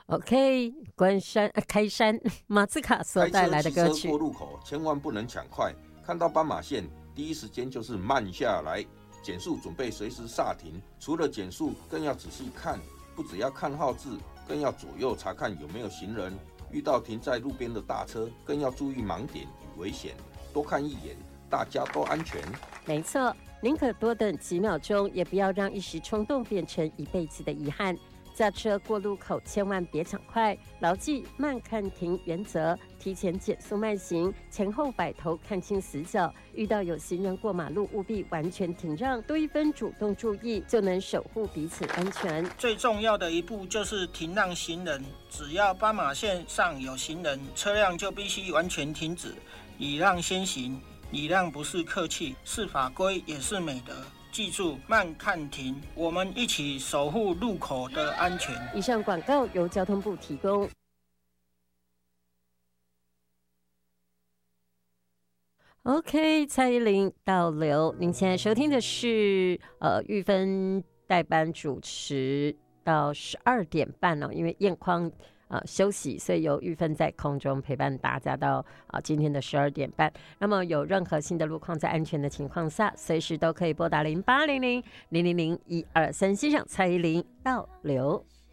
OK，开山，马自卡所带来的歌曲。 开车骑车过路口千万不能抢快，看到斑马线第一时间就是慢下来，减速准备随时刹停。除了减速，更要仔细看，不只要看号志，更要左右查看有没有行人。遇到停在路边的大车，更要注意盲点与危险，多看一眼，大家都安全。 没错，宁可多等几秒钟，也不要让一时冲动变成一辈子的遗憾。驾车过路口千万别抢快，牢记慢看停原则，提前减速慢行，前后摆头看清死角。遇到有行人过马路，务必完全停让，多一分主动注意，就能守护彼此安全。 最重要的一步就是停让行人，只要斑马线上有行人，车辆就必须完全停止，礼让先行。礼让不是客气，是法规，也是美德。记住，慢看停，我们一起守护路口的安全。 以上广告由交通部提供。OK， 蔡依林导流，您现在收听的是玉芬代班主持到12点半哦，因为燕匡休息，所以由玉芬在空中陪伴大家到今天的12点半。那么有任何新的路况，在安全的情况下，随时都可以拨打0800 000 123，欣赏蔡依林导流。